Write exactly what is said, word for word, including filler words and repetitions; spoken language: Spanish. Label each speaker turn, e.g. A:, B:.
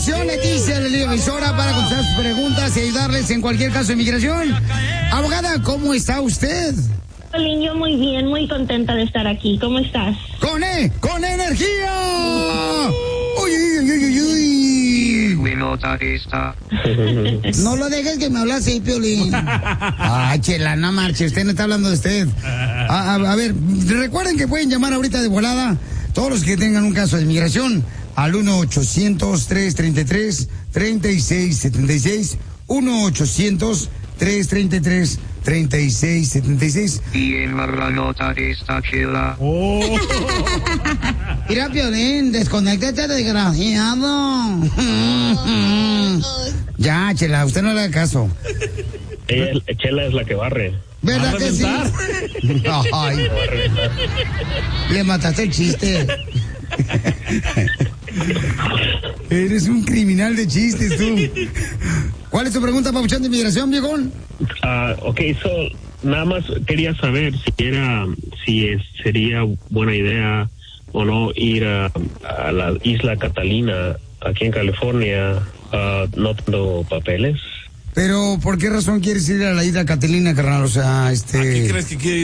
A: Inmigración, Leticia, de la emisora, para contestar sus preguntas y ayudarles en cualquier caso de inmigración. Abogada, ¿cómo está usted?
B: Piolín, yo muy bien, muy contenta de estar aquí. ¿Cómo estás?
A: ¡Con E! ¡Con energía! ¡Uy, uy, uy, uy, uy! No lo dejes que me hable así, Piolín. Ay, chela, no marche, usted no está hablando de usted. A, a, a ver, recuerden que pueden llamar ahorita de volada todos los que tengan un caso de inmigración al uno ochocientos, tres treinta y tres, treinta y seis setenta y seis, uno ochocientos, tres treinta y tres, treinta y seis setenta y seis.
C: Y en Marranota está chela.
A: Oh. Mira, Piolín, desconéctate, desgraciado. Ya, Chela, usted no le haga caso.
D: Ella, Chela es la que barre.
A: ¿Verdad que sí? Ay, le mataste el chiste. Eres un criminal de chistes, tú. ¿Cuál es tu pregunta, papuchón de inmigración, viejón?
D: Ah, uh, ok, so, nada más quería saber si era, si es, sería buena idea o no ir a, a la isla Catalina, aquí en California, uh, no tengo papeles.
A: Pero, ¿por qué razón quieres ir a la isla Catalina, carnal? O sea, este...
E: ¿A qué crees que quiere ir?